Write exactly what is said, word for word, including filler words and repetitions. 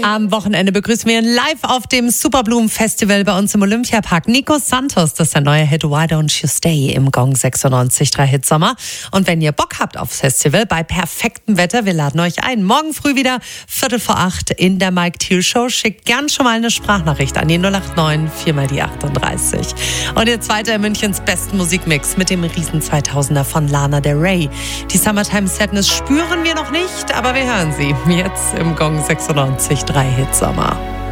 Am Wochenende begrüßen wir ihn live auf dem Superblumen Festival bei uns im Olympiapark. Nico Santos, das ist der neue Hit Why Don't You Stay im Gong sechsundneunzig Komma drei Hit Sommer. Und wenn ihr Bock habt aufs Festival bei perfektem Wetter, wir laden euch ein. Morgen früh wieder Viertel vor acht in der Mike Thiel Show. Schickt gern schon mal eine Sprachnachricht an die null acht neun vier mal die achtunddreißig. Und jetzt weiter in Münchens besten Musikmix mit dem Riesen zweitausender von Lana Del Rey. Die Summertime Sadness spüren wir noch nicht, aber wir hören sie jetzt im Gong sechsundneunzig Komma drei Hit Sommer.